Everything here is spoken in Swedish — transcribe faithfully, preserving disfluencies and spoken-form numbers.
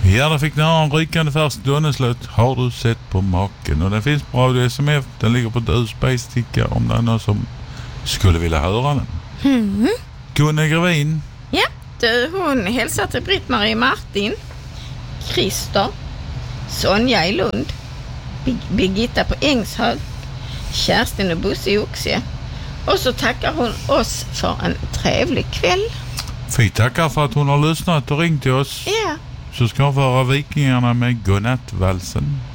Ja, där fick ni höra en rykande färsk Donneslut. Har du sett på maken? Och den finns på Radio S M F. Den ligger på ett U S B-sticka om det är någon som skulle vilja höra den. Mm. Gunne Grevin. Ja, du, hon hälsar till Britt-Marie Martin, Christer, Sonja i Lund, Bir- Birgitta på Ängshög, Kerstin och Bosse i Oxie. Och så tackar hon oss för en trevlig kväll. Vi tackar för att hon har lyssnat och ringt till oss. Ja. Så ska vi höra Vikingarna med Godnattvalsen.